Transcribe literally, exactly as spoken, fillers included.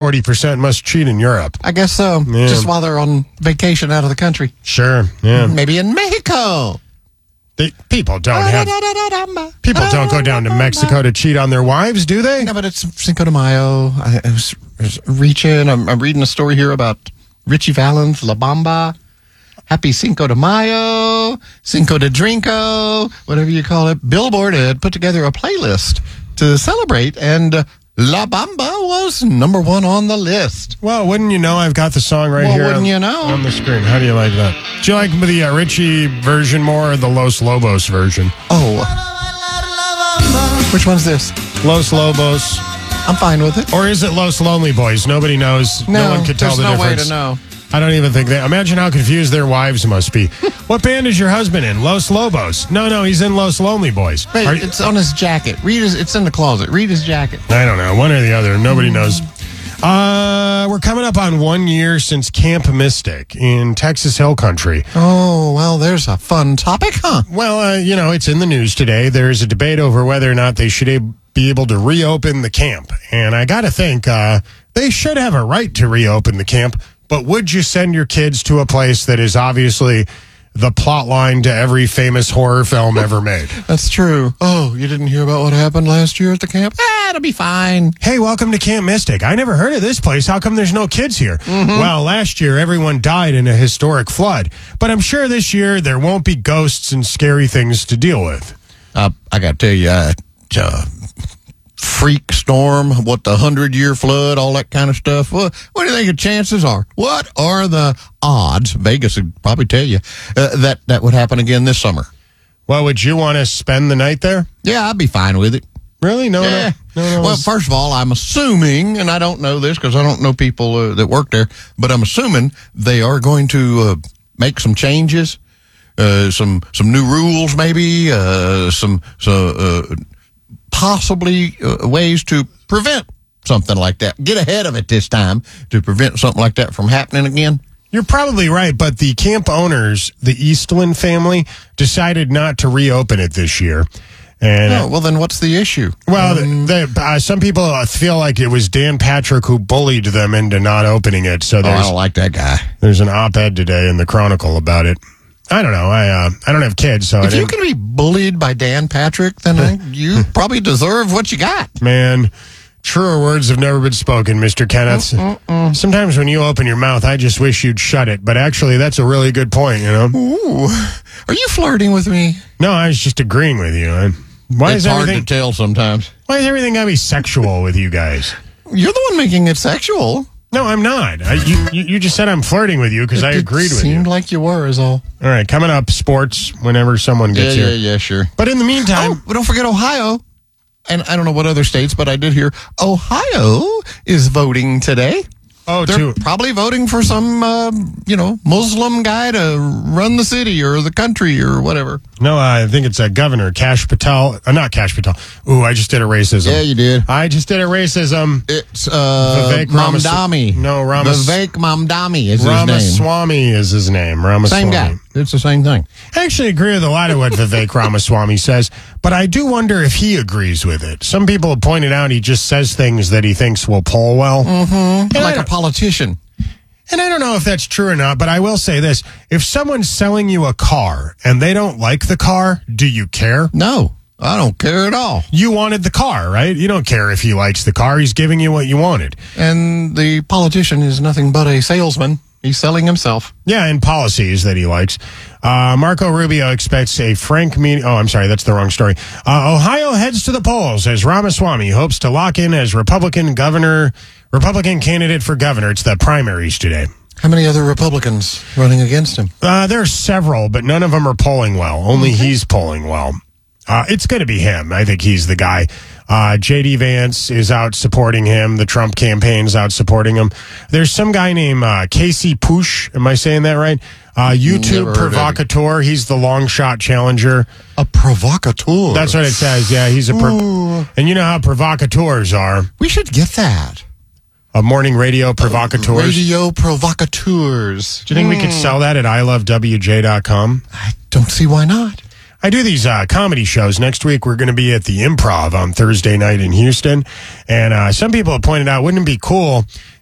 forty percent must cheat in Europe. I guess so. Yeah. Just while they're on vacation out of the country. Sure, yeah. Maybe in Mexico. They, people don't have... People don't go down to Mexico to cheat on their wives, do they? No, but it's Cinco de Mayo. I, I was, I was reaching. I'm, I'm reading a story here about Richie Valens, La Bamba. Happy Cinco de Mayo, Cinco de Drinko, whatever you call it. Billboard had put together a playlist to celebrate, and uh, La Bamba was number one on the list. Well, wouldn't you know, I've got the song right well, here wouldn't on, you know? on the screen. How do you like that? Do you like the uh, Richie version more or the Los Lobos version? Oh. Which one's this? Los Lobos. I'm fine with it. Or is it Los Lonely Boys? Nobody knows. No, no one could tell there's the no way difference. to know. I don't even think they... Imagine how confused their wives must be. What band is your husband in? Los Lobos. No, no, he's in Los Lonely Boys. Wait, Are, it's on his jacket. Read his, it's in the closet. Read his jacket. I don't know. One or the other. Nobody knows. Uh, we're coming up on one year since Camp Mystic in Texas Hill Country. Oh, well, there's a fun topic, huh? Well, uh, you know, it's in the news today. There's a debate over whether or not they should ab- be able to reopen the camp. And I got to think uh, they should have a right to reopen the camp. But would you send your kids to a place that is obviously the plot line to every famous horror film ever made? That's true. Oh, you didn't hear about what happened last year at the camp? Ah, it'll be fine. Hey, welcome to Camp Mystic. I never heard of this place. How come there's no kids here? Mm-hmm. Well, last year, everyone died in a historic flood. But I'm sure this year there won't be ghosts and scary things to deal with. Uh, I got to tell you, uh, uh, freak storm, what the hundred-year flood, all that kind of stuff. What, what do you think the chances are? What are the odds? Vegas would probably tell you uh, that that would happen again this summer. Well, would you want to spend the night there? Yeah, I'd be fine with it. Really? No, yeah. no, no, no. Well, first of all, I'm assuming, and I don't know this because I don't know people uh, that work there, but I'm assuming they are going to uh, make some changes, uh, some some new rules, maybe, uh, some so. Uh, possibly uh, ways to prevent something like that. Get ahead of it this time to prevent something like that from happening again. You're probably right, but the camp owners, the Eastland family, decided not to reopen it this year. And oh, well, then what's the issue? Well, um, they, uh, some people feel like it was Dan Patrick who bullied them into not opening it. So oh, there's, I don't like that guy. There's an op-ed today in the Chronicle about it. I don't know. I uh, I don't have kids, so if I you can be bullied by Dan Patrick, then I, you probably deserve what you got. Man, truer words have never been spoken, Mister Kenneth. Mm-mm. Sometimes when you open your mouth, I just wish you'd shut it. But actually, that's a really good point, you know? Ooh. Are you flirting with me? No, I was just agreeing with you. I, why it's is everything, hard to tell sometimes. Why is everything got to be sexual with you guys? You're the one making it sexual. No, I'm not. I, you, you you just said I'm flirting with you because I agreed with you. It seemed like you were, is all. All right, coming up, sports, whenever someone gets yeah, here. Yeah, yeah, sure. But in the meantime... Oh, but don't forget Ohio. And I don't know what other states, but I did hear Ohio is voting today. Oh, They're too. probably voting for some, uh, you know, Muslim guy to run the city or the country or whatever. No, uh, I think it's a governor, Kash Patel. Uh, not Kash Patel. Ooh, I just did a racism. Yeah, you did. I just did a racism. It's uh, Vivek Ramas- Mamdani. No, Ramas- Vivek Mamdani is his name. Ramaswamy is his name. Ramaswamy. Same guy. It's the same thing. I actually agree with a lot of what Vivek Ramaswamy says, but I do wonder if he agrees with it. Some people have pointed out he just says things that he thinks will poll well. Mm-hmm. Like a politician. And I don't know if that's true or not, but I will say this. If someone's selling you a car and they don't like the car, do you care? No, I don't care at all. You wanted the car, right? You don't care if he likes the car. He's giving you what you wanted. And the politician is nothing but a salesman. He's selling himself. Yeah, and policies that he likes. Uh, Marco Rubio expects a frank meeting. Oh, I'm sorry, that's the wrong story. Uh, Ohio heads to the polls as Ramaswamy hopes to lock in as Republican governor, Republican candidate for governor. It's the primaries today. How many other Republicans running against him? Uh, there are several, but none of them are polling well. Only okay. He's polling well. Uh, it's going to be him. I think he's the guy. Uh, J D Vance is out supporting him. The Trump campaign's out supporting him. There's some guy named uh, Casey Push. Am I saying that right? Uh, YouTube provocateur. He's the long shot challenger. A provocateur. That's what it says. Yeah, he's a. Pro- and you know how provocateurs are. We should get that. A morning radio provocateurs. Uh, radio provocateurs. Do you think mm. we could sell that at I love W J dot com? I don't see why not. I do these uh, comedy shows. Next week, we're going to be at the Improv on Thursday night in Houston. And uh, some people have pointed out, wouldn't it be cool